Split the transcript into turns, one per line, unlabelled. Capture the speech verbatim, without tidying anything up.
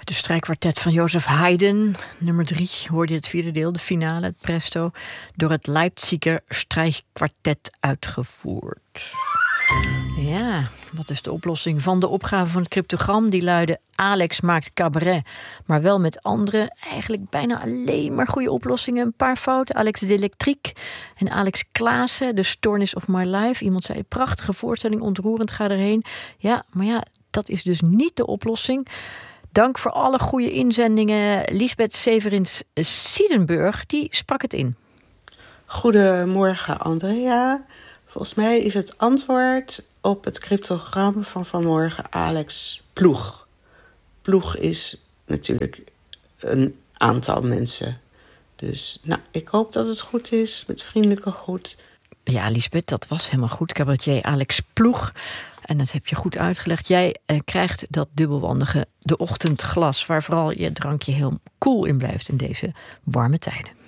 De strijkkwartet van Joseph Haydn, nummer drie, hoorde je het vierde deel, de finale, het presto, door het Leipziger strijkkwartet uitgevoerd. Ja, wat is de oplossing van de opgave van het cryptogram? Die luidde: Alex maakt cabaret, maar wel met anderen. Eigenlijk bijna alleen maar goede oplossingen. Een paar fouten. Alex de Electriek en Alex Klaassen, de Stoornis of My Life. Iemand zei: prachtige voorstelling, ontroerend, ga erheen. Ja, maar ja, dat is dus niet de oplossing. Dank voor alle goede inzendingen. Lisbeth Severins-Siedenburg, die sprak het in.
Goedemorgen, Andrea. Volgens mij is het antwoord op het cryptogram van vanmorgen Alex Ploeg. Ploeg is natuurlijk een aantal mensen. Dus nou, ik hoop dat het goed is, met vriendelijke groet.
Ja, Lisbeth, dat was helemaal goed. Cabaretier Alex Ploeg. En dat heb je goed uitgelegd. Jij eh, krijgt dat dubbelwandige de ochtendglas, waar vooral je drankje heel koel in blijft in deze warme tijden.